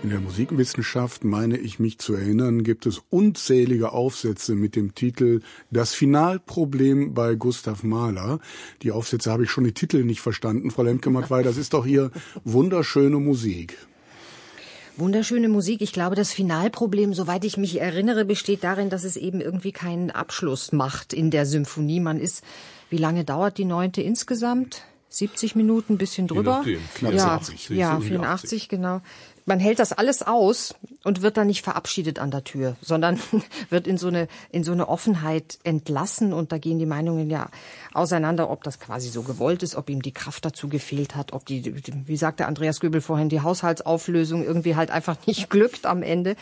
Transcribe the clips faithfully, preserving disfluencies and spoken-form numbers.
In der Musikwissenschaft, meine ich mich zu erinnern, gibt es unzählige Aufsätze mit dem Titel Das Finalproblem bei Gustav Mahler. Die Aufsätze habe ich schon die Titel nicht verstanden. Frau Lemke-Mattwey, das ist doch hier wunderschöne Musik. Wunderschöne Musik. Ich glaube, das Finalproblem, soweit ich mich erinnere, besteht darin, dass es eben irgendwie keinen Abschluss macht in der Symphonie. Man ist, wie lange dauert die neunte insgesamt? siebzig Minuten, ein bisschen drüber. Je nachdem, ja, vierundachtzig, ja, vierundachtzig, genau. Man hält das alles aus und wird dann nicht verabschiedet an der Tür, sondern wird in so eine, in so eine Offenheit entlassen. Und da gehen die Meinungen ja auseinander, ob das quasi so gewollt ist, ob ihm die Kraft dazu gefehlt hat, ob die, wie sagte Andreas Göbel vorhin, die Haushaltsauflösung irgendwie halt einfach nicht glückt am Ende.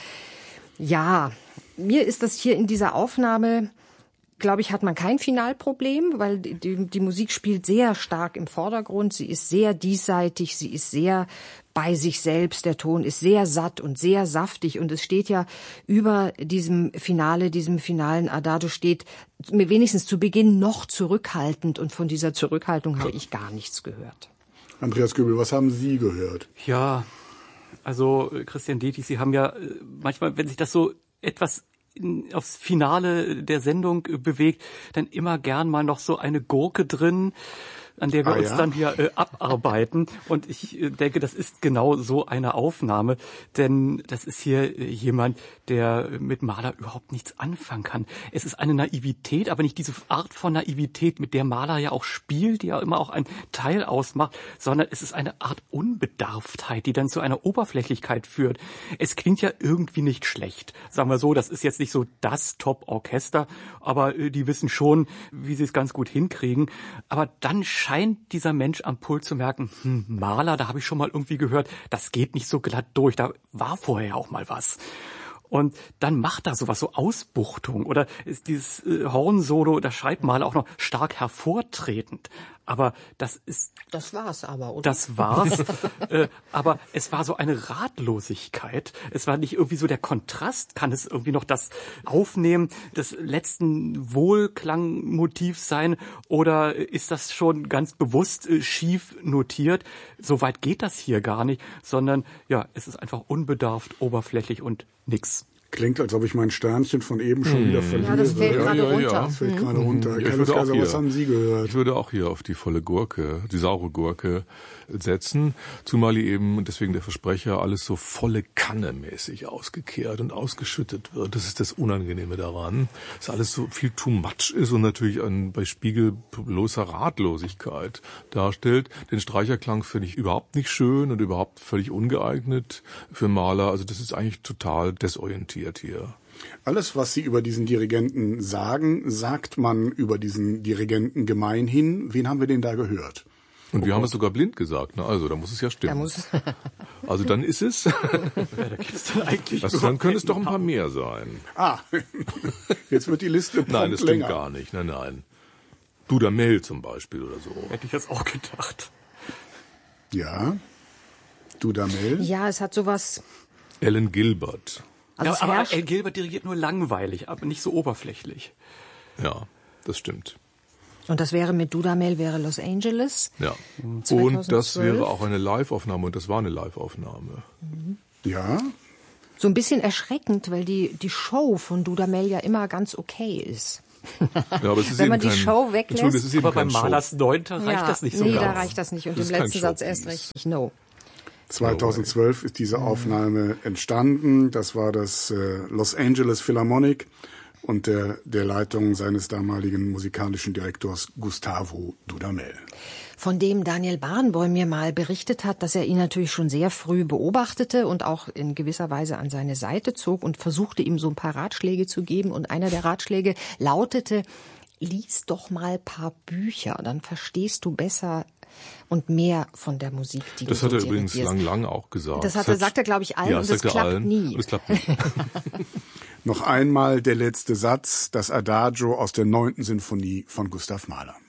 Ja, mir ist das hier in dieser Aufnahme, glaube ich, hat man kein Finalproblem, weil die, die Musik spielt sehr stark im Vordergrund. Sie ist sehr diesseitig, sie ist sehr bei sich selbst. Der Ton ist sehr satt und sehr saftig. Und es steht ja über diesem Finale, diesem finalen Adagio steht mir wenigstens zu Beginn noch zurückhaltend. Und von dieser Zurückhaltung habe ich gar nichts gehört. Andreas Göbel, was haben Sie gehört? Ja, also Christian Detig, Sie haben ja manchmal, wenn sich das so etwas aufs Finale der Sendung bewegt, dann immer gern mal noch so eine Gurke drin, an der wir ah, uns ja? dann hier äh, abarbeiten. Und ich äh, denke, das ist genau so eine Aufnahme, denn das ist hier äh, jemand, der mit Mahler überhaupt nichts anfangen kann. Es ist eine Naivität, aber nicht diese Art von Naivität, mit der Mahler ja auch spielt, die ja immer auch einen Teil ausmacht, sondern es ist eine Art Unbedarftheit, die dann zu einer Oberflächlichkeit führt. Es klingt ja irgendwie nicht schlecht. Sagen wir so, das ist jetzt nicht so das Top-Orchester, aber äh, die wissen schon, wie sie es ganz gut hinkriegen. Aber dann scheint dieser Mensch am Pult zu merken, hm, Mahler, da habe ich schon mal irgendwie gehört, das geht nicht so glatt durch, da war vorher auch mal was. Und dann macht er sowas, so Ausbuchtung oder ist dieses äh, Hornsolo, das schreibt Mahler auch noch stark hervortretend. Aber das ist... Das war's aber, oder? Das war's. äh, aber es war so eine Ratlosigkeit. Es war nicht irgendwie so der Kontrast. Kann es irgendwie noch das Aufnehmen des letzten Wohlklangmotivs sein? Oder ist das schon ganz bewusst äh, schief notiert? So weit geht das hier gar nicht. Sondern, ja, es ist einfach unbedarft, oberflächlich und nix. Klingt, als ob ich mein Sternchen von eben schon hm. wieder verliere. Ja, das fällt ja, gerade ja, runter. ja. Das fällt hm. gerade runter. Ja, ich Herr würde auch Kaiser, hier, was haben Sie gehört? Ich würde auch hier auf die volle Gurke, die saure Gurke setzen, zumal hier eben, und deswegen der Versprecher, alles so volle Kanne mäßig ausgekehrt und ausgeschüttet wird. Das ist das Unangenehme daran, dass alles so viel too much ist und natürlich ein, bei Spiegel bloßer Ratlosigkeit darstellt. Den Streicherklang finde ich überhaupt nicht schön und überhaupt völlig ungeeignet für Mahler. Also das ist eigentlich total desorientiert hier. Alles, was Sie über diesen Dirigenten sagen, sagt man über diesen Dirigenten gemeinhin. Wen haben wir denn da gehört? Und wir haben es sogar blind gesagt, ne? Also da muss es ja stimmen. Da muss also dann ist es. Ja, da gibt's dann eigentlich also dann können es doch ein paar mehr sein. Ah, jetzt wird die Liste prompt Nein, das stimmt länger. gar nicht. Nein, nein. Dudamel zum Beispiel oder so. Hätte ich jetzt auch gedacht. Ja, Dudamel. Ja, es hat sowas. Alan Gilbert. Also ja, es aber herrscht, Al Gilbert dirigiert nur langweilig, aber nicht so oberflächlich. Ja, das stimmt. und das wäre mit Dudamel wäre Los Angeles. Ja. Und zweitausendzwölf. das wäre auch eine Live-Aufnahme und das war eine Live-Aufnahme. Ja, So ein bisschen erschreckend, weil die die Show von Dudamel ja immer ganz okay ist. Ja, aber es ist Wenn eben man die kein, Show weglässt. Entschuldigung, es ist eben Aber beim kein Show. Mahlers Neunter reicht ja, das nicht so nee, ganz. da reicht das nicht. Und Das im ist kein letzten Satz erst Showpiece. recht. No. zweitausendzwölf ist diese Aufnahme entstanden. Das war das äh, Los Angeles Philharmonic unter der Leitung seines damaligen musikalischen Direktors Gustavo Dudamel. Von dem Daniel Barenboim mir mal berichtet hat, dass er ihn natürlich schon sehr früh beobachtete und auch in gewisser Weise an seine Seite zog und versuchte, ihm so ein paar Ratschläge zu geben. Und einer der Ratschläge lautete, lies doch mal ein paar Bücher, dann verstehst du besser und mehr von der Musik, die Das du hat so er übrigens dirigierst. lang, lang auch gesagt. Das hat er, sagt er, glaube ich, allen, ja, und das das sagt er klappt allen, nie. Und das klappt nie. Noch einmal der letzte Satz, das Adagio aus der neunten Sinfonie von Gustav Mahler.